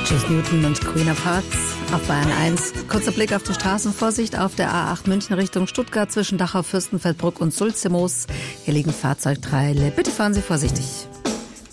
Tschüss Newton und Queen of Hearts auf Bayern 1. Kurzer Blick auf die Straßenvorsicht auf der A8 München Richtung Stuttgart zwischen Dachau, Fürstenfeldbruck und Sulzemoos. Hier liegen Fahrzeugteile. Bitte fahren Sie vorsichtig.